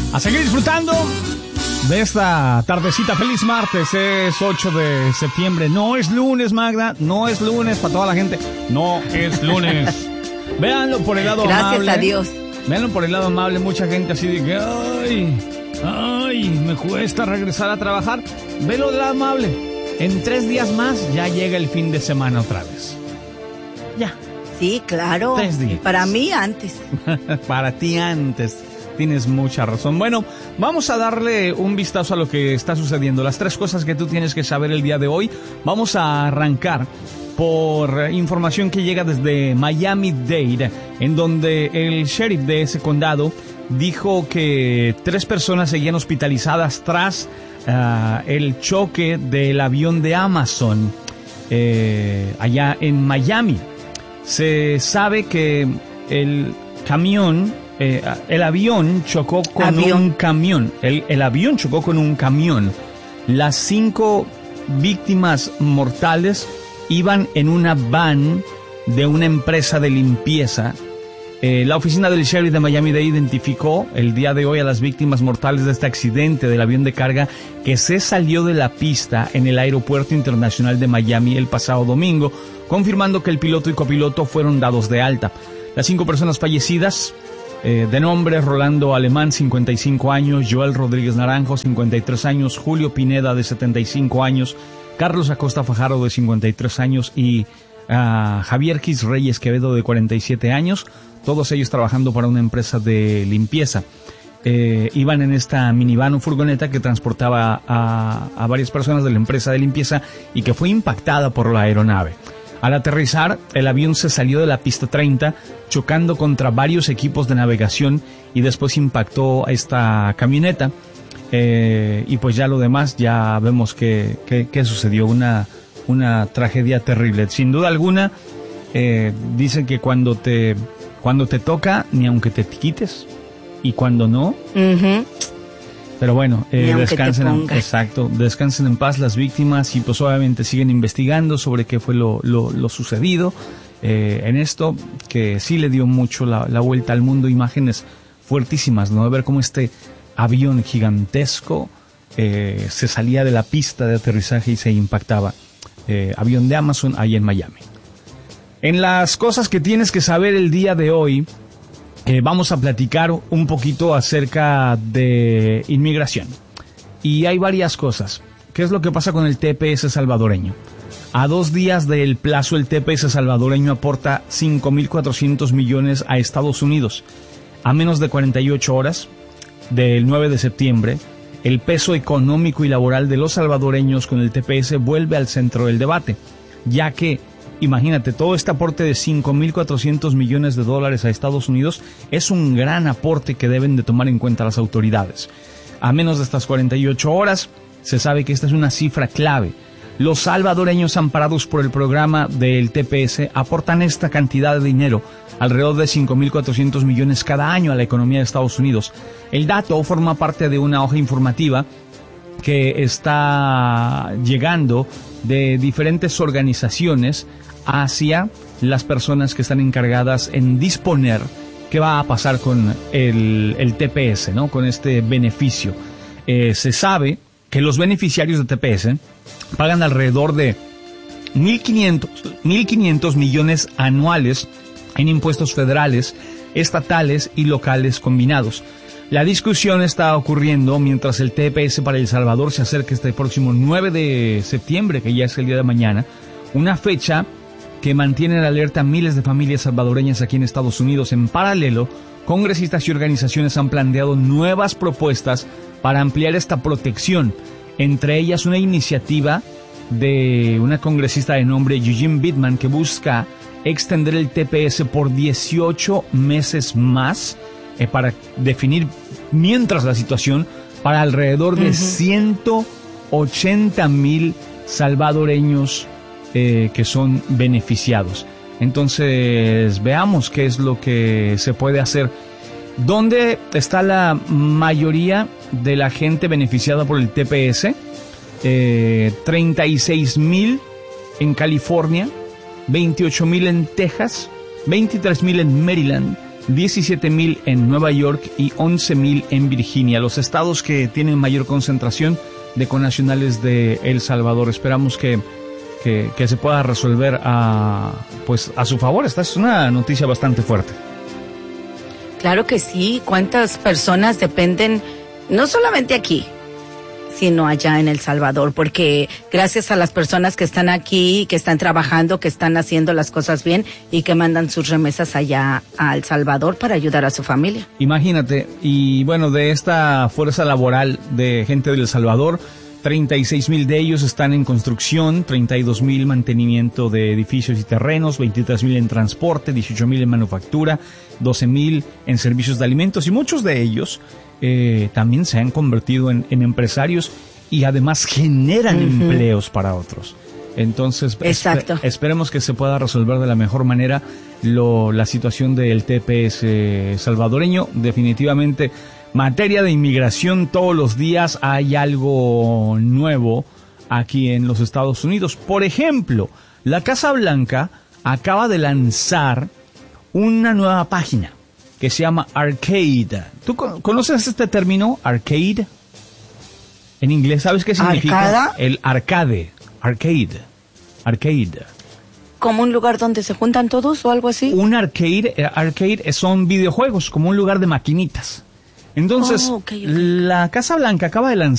A seguir disfrutando de esta tardecita. Feliz martes, es 8 de septiembre. No es lunes, Magda, no es lunes para toda la gente. No es lunes. Véanlo por el lado amable. Gracias a Dios. Véanlo por el lado amable. Mucha gente así de que, ay, me cuesta regresar a trabajar. Velo del lado amable. En 3 días más ya llega el fin de semana otra vez. Ya. Sí, claro. 3 días. Para mí antes. Para ti antes. Tienes mucha razón. Bueno, vamos a darle un vistazo a lo que está sucediendo. Las 3 cosas que tú tienes que saber el día de hoy. Vamos a arrancar por información que llega desde Miami-Dade, en donde el sheriff de ese condado dijo que 3 personas seguían hospitalizadas tras el choque del avión de Amazon allá en Miami. Se sabe que el avión chocó con un camión. El avión chocó con un camión. Las 5 víctimas mortales iban en una van de una empresa de limpieza. La oficina del sheriff de Miami-Dade identificó el día de hoy a las víctimas mortales de este accidente del avión de carga que se salió de la pista en el Aeropuerto Internacional de Miami el pasado domingo, confirmando que el piloto y copiloto fueron dados de alta. Las 5 personas fallecidas, de nombre Rolando Alemán, 55 años, Joel Rodríguez Naranjo, 53 años, Julio Pineda, de 75 años, Carlos Acosta Fajardo, de 53 años, y Javier Quis Reyes Quevedo, de 47 años, todos ellos trabajando para una empresa de limpieza. Iban en esta minivan o furgoneta que transportaba a varias personas de la empresa de limpieza y que fue impactada por la aeronave. Al aterrizar, el avión se salió de la pista 30, chocando contra varios equipos de navegación y después impactó a esta camioneta. Y pues ya lo demás, ya vemos que sucedió, una tragedia terrible. Sin duda alguna, dicen que cuando te toca, ni aunque te quites, y cuando no... Uh-huh. Pero bueno, descansen en paz las víctimas y pues obviamente siguen investigando sobre qué fue lo sucedido en esto, que sí le dio mucho la vuelta al mundo. Imágenes fuertísimas, ¿no? De ver cómo este avión gigantesco se salía de la pista de aterrizaje y se impactaba. Avión de Amazon ahí en Miami. En las cosas que tienes que saber el día de hoy, vamos a platicar un poquito acerca de inmigración. Y hay varias cosas. ¿Qué es lo que pasa con el TPS salvadoreño? A 2 días del plazo, el TPS salvadoreño aporta 5.400 millones a Estados Unidos. A menos de 48 horas del 9 de septiembre, el peso económico y laboral de los salvadoreños con el TPS vuelve al centro del debate, ya que imagínate, todo este aporte de 5.400 millones de dólares a Estados Unidos es un gran aporte que deben de tomar en cuenta las autoridades. A menos de estas 48 horas, se sabe que esta es una cifra clave. Los salvadoreños amparados por el programa del TPS aportan esta cantidad de dinero, alrededor de 5.400 millones cada año a la economía de Estados Unidos. El dato forma parte de una hoja informativa que está llegando de diferentes organizaciones hacia las personas que están encargadas en disponer qué va a pasar con el TPS, ¿no? Con este beneficio. Se sabe que los beneficiarios de TPS pagan alrededor de 1.500 millones anuales en impuestos federales, estatales y locales combinados. La discusión está ocurriendo mientras el TPS para El Salvador se acerca este próximo 9 de septiembre, que ya es el día de mañana, una fecha que mantiene en alerta a miles de familias salvadoreñas aquí en Estados Unidos. En paralelo, congresistas y organizaciones han planteado nuevas propuestas para ampliar esta protección, entre ellas una iniciativa de una congresista de nombre Eugene Bittman que busca extender el TPS por 18 meses más para definir mientras la situación para alrededor de 180,000 salvadoreños que son beneficiados. Entonces veamos qué es lo que se puede hacer. ¿Dónde está la mayoría de la gente beneficiada por el TPS? 36,000 en California, 28,000 en Texas, 23,000 en Maryland 17,000 en Nueva York y 11,000 en Virginia, los estados que tienen mayor concentración de connacionales de El Salvador. Esperamos que se pueda resolver a su favor. Esta es una noticia bastante fuerte. Claro que sí. ¿Cuántas personas dependen, no solamente aquí, sino allá en El Salvador? Porque gracias a las personas que están aquí, que están trabajando, que están haciendo las cosas bien y que mandan sus remesas allá a El Salvador para ayudar a su familia. Imagínate, y bueno, de esta fuerza laboral de gente de El Salvador, 36,000 de ellos están en construcción, 32,000 mantenimiento de edificios y terrenos, 23,000 en transporte, 18,000 en manufactura, 12,000 en servicios de alimentos, y muchos de ellos también se han convertido en empresarios y además generan empleos para otros. Entonces, esperemos que se pueda resolver de la mejor manera la situación del TPS salvadoreño. Definitivamente, materia de inmigración, todos los días hay algo nuevo aquí en los Estados Unidos. Por ejemplo, la Casa Blanca acaba de lanzar una nueva página que se llama Arcade. ¿Tú conoces este término, Arcade? En inglés, ¿sabes qué significa? ¿Arcada? El arcade. Arcade. ¿Como un lugar donde se juntan todos o algo así? Un arcade son videojuegos, como un lugar de maquinitas. Entonces, okay. La Casa Blanca acaba de lanzar